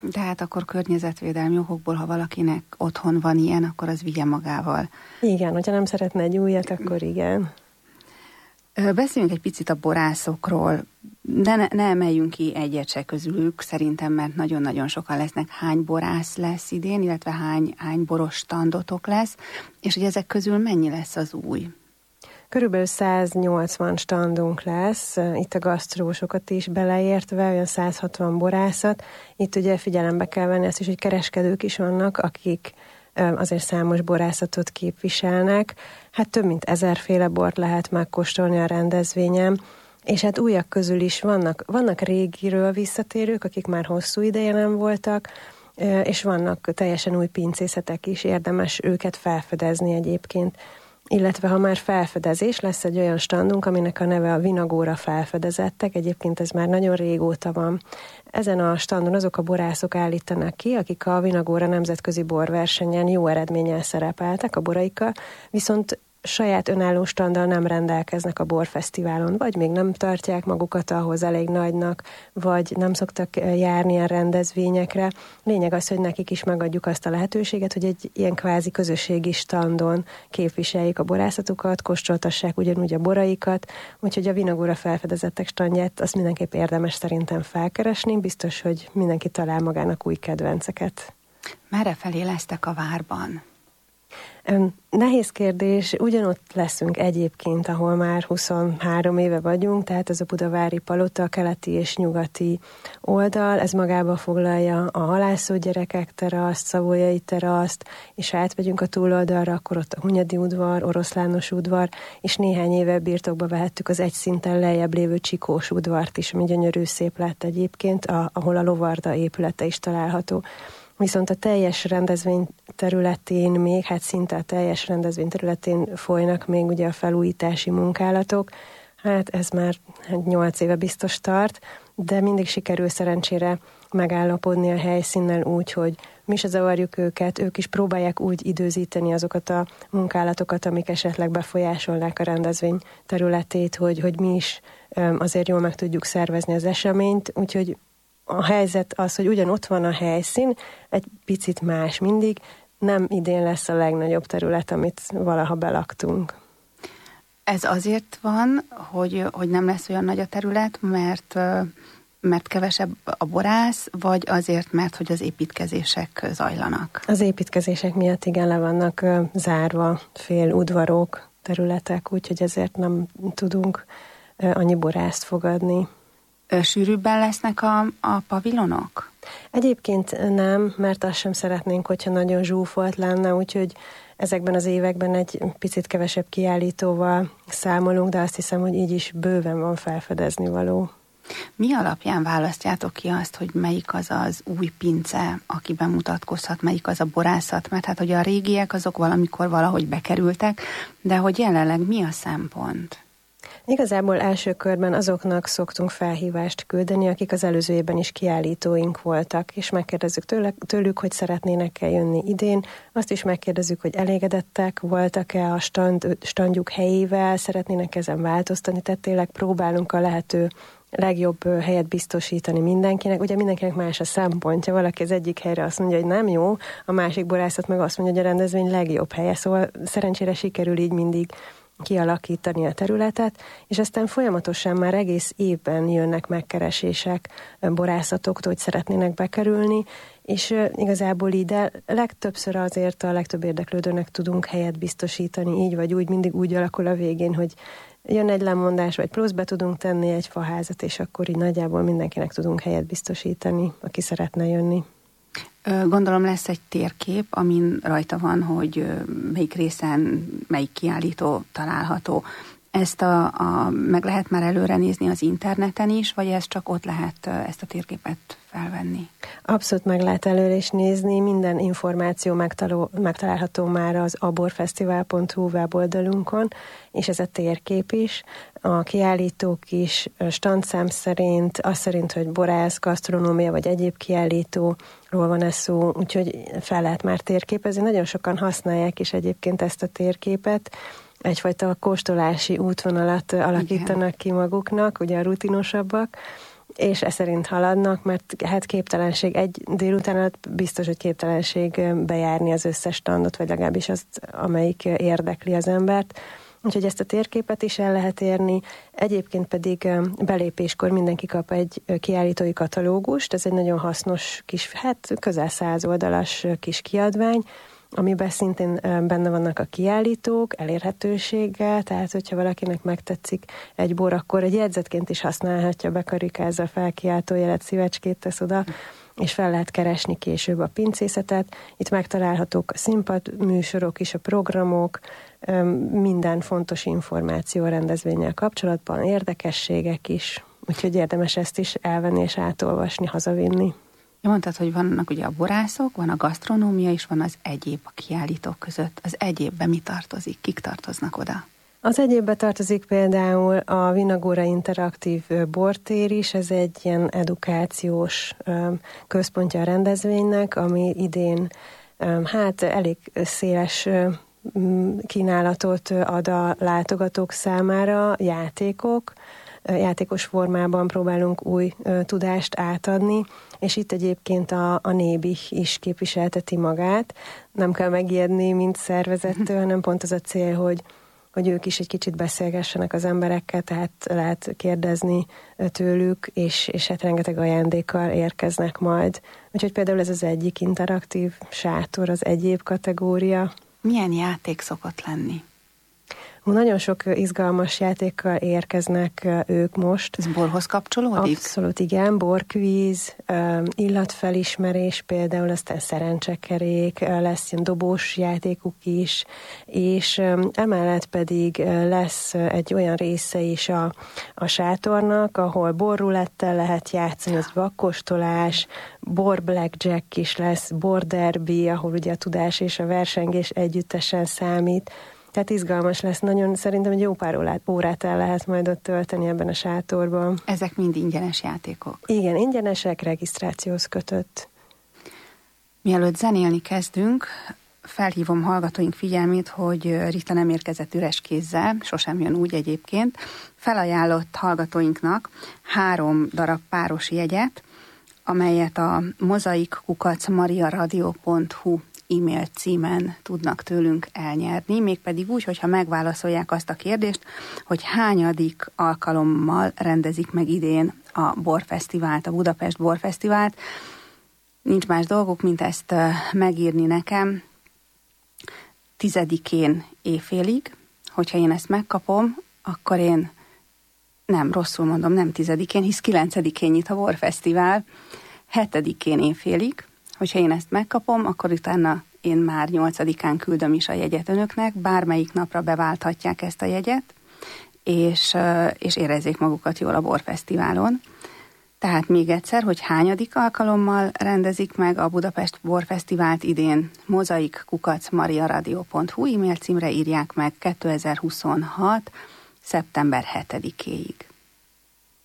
Tehát akkor környezetvédelmi okokból, ha valakinek otthon van ilyen, akkor az vigye magával. Igen, hogyha nem szeretne egy újat, akkor igen. Beszéljünk egy picit a borászokról, de ne emeljünk ki egyet se közülük, szerintem, mert nagyon-nagyon sokan lesznek. Hány borász lesz idén, illetve hány boros standotok lesz, és hogy ezek közül mennyi lesz az új? Körülbelül 180 standunk lesz, itt a gasztrósokat is beleértve, olyan 160 borászat. Itt ugye figyelembe kell venni azt is, hogy kereskedők is vannak, akik azért számos borászatot képviselnek. Hát több mint 1000 féle bort lehet megkóstolni a rendezvényen, és hát újak közül is vannak régiről visszatérők, akik már hosszú ideje nem voltak, és vannak teljesen új pincészetek is, érdemes őket felfedezni egyébként. Illetve ha már felfedezés, lesz egy olyan standunk, aminek a neve a Vinagóra felfedezettek, egyébként ez már nagyon régóta van. Ezen a standon azok a borászok állítanak ki, akik a Vinagóra nemzetközi borversenyen jó eredménnyel szerepeltek a boraikkal, viszont saját önálló standal nem rendelkeznek a borfesztiválon, vagy még nem tartják magukat ahhoz elég nagynak, vagy nem szoktak járni a rendezvényekre. Lényeg az, hogy nekik is megadjuk azt a lehetőséget, hogy egy ilyen kvázi közösségi standon képviseljék a borászatukat, kóstoltassák ugyanúgy a boraikat, úgyhogy a Vinagóra felfedezettek standját azt mindenképp érdemes szerintem felkeresni, biztos, hogy mindenki talál magának új kedvenceket. Merre felé lesztek a várban? Nehéz kérdés, ugyanott leszünk egyébként, ahol már 23 éve vagyunk, tehát ez a Budavári Palota, a keleti és nyugati oldal, ez magába foglalja a Halászó gyerekek teraszt, Szavolyai teraszt, és ha átmegyünk a túloldalra, akkor ott a Hunyadi udvar, Oroszlános udvar, és néhány éve birtokba vehettük az egy szinten lejjebb lévő Csikós udvart is, ami gyönyörű szép lett egyébként, ahol a Lovarda épülete is található. Viszont a teljes rendezvény területén még, hát szinte a teljes rendezvény területén folynak még ugye a felújítási munkálatok. Hát ez már 8 éve biztos tart, de mindig sikerül szerencsére megállapodni a helyszínnel úgy, hogy mi se zavarjuk őket, ők is próbálják úgy időzíteni azokat a munkálatokat, amik esetleg befolyásolnák a rendezvény területét, hogy mi is azért jól meg tudjuk szervezni az eseményt, úgyhogy a helyzet az, hogy ugyan ott van a helyszín, egy picit más mindig, nem idén lesz a legnagyobb terület, amit valaha belaktunk. Ez azért van, hogy nem lesz olyan nagy a terület, mert kevesebb a borász, vagy azért, mert hogy az építkezések zajlanak? Az építkezések miatt igen, le vannak zárva fél udvarok, területek, úgyhogy ezért nem tudunk annyi borászt fogadni. Sűrűbben lesznek a pavilonok? Egyébként nem, mert azt sem szeretnénk, hogyha nagyon zsúfolt lenne, úgyhogy ezekben az években egy picit kevesebb kiállítóval számolunk, de azt hiszem, hogy így is bőven van felfedezni való. Mi alapján választjátok ki azt, hogy melyik az az új pince, aki bemutatkozhat, melyik az a borászat? Mert hát, hogy a régiek azok valamikor valahogy bekerültek, de hogy jelenleg mi a szempont? Igazából első körben azoknak szoktunk felhívást küldeni, akik az előző évben is kiállítóink voltak, és megkérdezzük tőlük, hogy szeretnének-e jönni idén. Azt is megkérdezzük, hogy elégedettek voltak-e a standjuk helyével, szeretnének ezen változtatni, tehát tényleg próbálunk a lehető legjobb helyet biztosítani mindenkinek. Ugye mindenkinek más a szempontja, valaki az egyik helyre azt mondja, hogy nem jó, a másik borászat meg azt mondja, hogy a rendezvény legjobb helye, szóval szerencsére sikerül így mindig kialakítani a területet, és aztán folyamatosan már egész évben jönnek megkeresések borászatoktól, hogy szeretnének bekerülni, és igazából így, de legtöbbször azért a legtöbb érdeklődőnek tudunk helyet biztosítani, így vagy úgy, mindig úgy alakul a végén, hogy jön egy lemondás, vagy plusz be tudunk tenni egy faházat, és akkor így nagyjából mindenkinek tudunk helyet biztosítani, aki szeretne jönni. Gondolom lesz egy térkép, amin rajta van, hogy melyik részen melyik kiállító található. Ezt meg lehet már előre nézni az interneten is, vagy ez csak ott lehet ezt a térképet felvenni? Abszolút meg lehet előre is nézni, minden információ megtalálható már az aborfesztivál.hu weboldalunkon, és ez a térkép is. A kiállítók is standszám szerint, az szerint, hogy borász, gasztronómia vagy egyéb kiállítóról van ez szó, úgyhogy fel lehet már térképezni. Nagyon sokan használják is egyébként ezt a térképet, egyfajta kóstolási útvonalat alakítanak ki maguknak, ugye a rutinosabbak, és szerint haladnak, mert hát képtelenség, egy délután alatt biztos, hogy képtelenség bejárni az összes standot, vagy legalábbis azt, amelyik érdekli az embert. Úgyhogy ezt a térképet is el lehet érni. Egyébként pedig belépéskor mindenki kap egy kiállítói katalógust, ez egy nagyon hasznos kis, hát közel 100 oldalas kis kiadvány, amiben szintén benne vannak a kiállítók, elérhetőséggel, tehát hogyha valakinek megtetszik egy bor, akkor egy jegyzetként is használhatja, bekarikázza a felkiáltójelet, szívecskét tesz oda, és fel lehet keresni később a pincészetet. Itt megtalálhatók a színpad műsorok is, a programok, minden fontos információ a rendezvénnyel kapcsolatban, érdekességek is, úgyhogy érdemes ezt is elvenni és átolvasni, hazavinni. Mondtad, hogy vannak ugye a borászok, van a gasztronómia, és van az egyéb a kiállítók között. Az egyébben mi tartozik? Kik tartoznak oda? Az egyébbe tartozik például a Vinagóra Interaktív Bortér is, ez egy ilyen edukációs központja a rendezvénynek, ami idén hát elég széles kínálatot ad a látogatók számára, játékos formában próbálunk új tudást átadni, és itt egyébként a Nébi is képviselteti magát. Nem kell megijedni, mint szervezettől, hanem pont az a cél, hogy ők is egy kicsit beszélgessenek az emberekkel, tehát lehet kérdezni tőlük, és hát rengeteg ajándékkal érkeznek majd. Úgyhogy például ez az egyik interaktív sátor, az egyéb kategória. Milyen játék szokott lenni? Nagyon sok izgalmas játékkal érkeznek ők most. Ez borhoz kapcsolódik? Abszolút, igen. Borkvíz, illatfelismerés például, aztán szerencsekerék, lesz ilyen dobós játékuk is, és emellett pedig lesz egy olyan része is a sátornak, ahol borrulettel lehet játszani, az vakkostolás, bor blackjack is lesz, borderby, ahol ugye a tudás és a versengés együttesen számít. Tehát izgalmas lesz, nagyon szerintem egy jó pár órát el lehet majd ott tölteni ebben a sátorban. Ezek mind ingyenes játékok? Igen, ingyenesek, regisztrációhoz kötött. Mielőtt zenélni kezdünk, felhívom hallgatóink figyelmét, hogy Rita nem érkezett üres kézzel, sosem jön úgy egyébként. Felajánlott hallgatóinknak 3 darab páros jegyet, amelyet a mozaik@mariaradio.hu e-mail címen tudnak tőlünk elnyerni, mégpedig úgy, hogyha megválaszolják azt a kérdést, hogy hányadik alkalommal rendezik meg idén a borfesztivált, a Budapest Borfesztivált. Nincs más dolguk, mint ezt megírni nekem 10-én éjfélig. Hogyha én ezt megkapom, akkor én nem, rosszul mondom, nem 10-én, hisz 9-én nyit a borfesztivál, 7-én éjfélig. Hogyha én ezt megkapom, akkor utána én már 8-án küldöm is a jegyet önöknek, bármelyik napra beválthatják ezt a jegyet, és érezzék magukat jól a borfesztiválon. Tehát még egyszer, hogy hányadik alkalommal rendezik meg a Budapest Borfesztivált idén, mozaik@mariaradio.hu e-mail címre írják meg 2026. szeptember 7-éig.